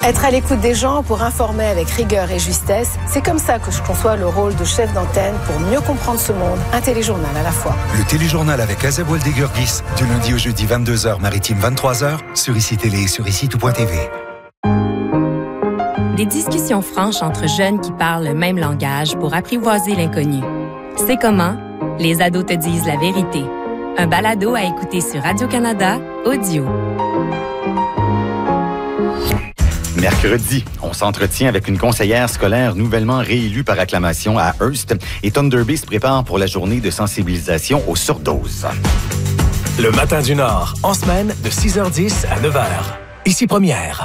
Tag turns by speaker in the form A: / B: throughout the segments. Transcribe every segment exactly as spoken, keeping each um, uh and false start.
A: Être à l'écoute des gens pour informer avec rigueur et justesse, c'est comme ça que je conçois le rôle de chef d'antenne pour mieux comprendre ce monde. Un téléjournal à la fois.
B: Le téléjournal avec Azeb Waldegurgis, du lundi au jeudi vingt-deux heures, maritime vingt-trois heures, sur I C I Télé et sur ici tout point t v.
C: Des discussions franches entre jeunes qui parlent le même langage pour apprivoiser l'inconnu. C'est comment? Les ados te disent la vérité. Un balado à écouter sur Radio-Canada, audio.
D: Mercredi, on s'entretient avec une conseillère scolaire nouvellement réélue par acclamation à Hearst et Thunder Bay se prépare pour la journée de sensibilisation aux surdoses.
E: Le Matin du Nord, en semaine de six heures dix à neuf heures. Ici Première.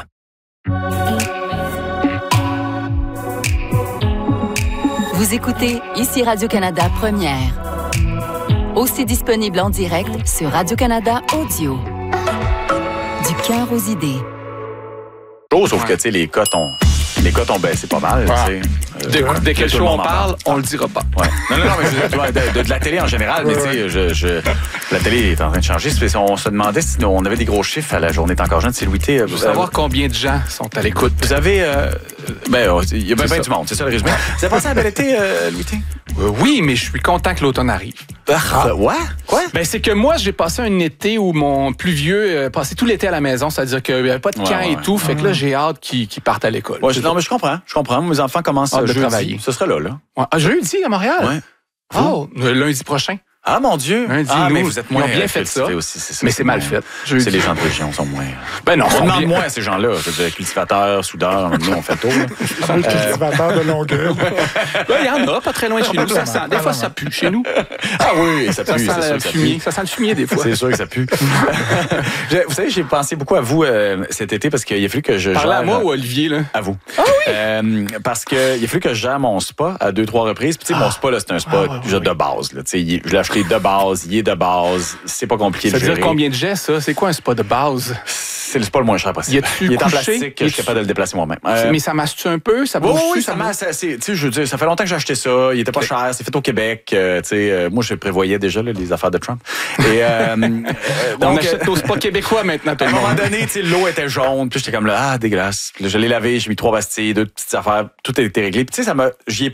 F: Vous écoutez Ici Radio-Canada Première. Aussi disponible en direct sur Radio-Canada Audio. Du cœur aux idées.
G: Sauf que, tu sais, les cotes ont... Les cotes ont baissé pas mal,
H: ouais. tu sais. Euh, de, de quel show on parle, parle, on le dira pas.
G: Ouais. Non, non, non, mais je, tu vois, de, de, de la télé en général, mais tu sais, je, je, la télé est en train de changer. On se demandait si on avait des gros chiffres à la journée est encore jeune. C'est Louis T.
H: Pour savoir combien de gens sont à l'écoute.
G: Vous avez... Euh, ben, il y a bien ben du monde, c'est ça le résumé. Vous avez passé un bel été, euh, Louis T?
H: Euh, oui, mais je suis content que l'automne arrive.
G: Ah, ouais? Quoi?
H: Ben, c'est que moi, j'ai passé un été où mon plus vieux euh, passait tout l'été à la maison, c'est-à-dire qu'il n'y avait pas de camp ouais, ouais. et tout. Fait que là, j'ai hâte qu'ils qu'ils partent à l'école.
G: Ouais, non, mais je comprends. Je comprends. Mes enfants commencent à travailler. Ce serait là, là.
H: Ouais. Ah, jeudi à Montréal?
G: Ouais.
H: Oh, lundi prochain.
G: Ah, mon Dieu!
H: Lundi,
G: ah,
H: nous,
G: mais vous êtes moins
H: bien fait ça.
G: Aussi, c'est ça,
H: mais c'est mal fait.
G: Jeudi. C'est les gens de région sont moins...
H: Ben non,
G: on demande moins à ces gens-là. Je veux dire, cultivateurs, soudeurs, nous, on fait tout.
I: C'est le cultivateur de longueur.
H: Il y en a, pas très loin de chez nous. Ça sent, des fois, ça pue chez nous.
G: Ah oui, ça pue.
H: Ça sent le fumier. Ça sent le fumier, des fois.
G: C'est sûr que ça pue. Vous savez, j'ai pensé beaucoup à vous euh, cet été parce qu'il a fallu que je
H: gère... Parlez à moi ou à Olivier, là?
G: À vous.
H: Ah oui?
G: Euh, parce qu'il a fallu que je gère mon spa à deux, trois reprises. Puis, tu sais, mon spa, là, c'est un spa ah, ouais, de base. Là. Je l'ai acheté de base. Il est de base. C'est pas compliqué
H: ça
G: de gérer.
H: Ça veut dire combien de jets, ça? C'est quoi un spa de base?
G: C'est le spa le moins cher possible.
H: Il est
G: en plastique, je suis capable de le déplacer moi-même.
H: Euh... Mais ça masse-tu un peu? Ça bouge?
G: Oui, oui, ça masse. Tu sais, je veux dire, ça fait longtemps que j'ai acheté ça. Il était pas cher. C'est fait au Québec. Euh, tu sais, euh, moi, je prévoyais déjà là, les affaires de Trump. Et, euh,
H: donc, on achète nos spas québécois maintenant.
G: À un moment donné, tu sais, l'eau était jaune. Puis j'étais comme là, ah, dégueulasse. Puis là, je l'ai lavé, j'ai mis trois pastilles, deux petites affaires. Tout a été réglé. Puis tu sais, ça m'a, j'y ai,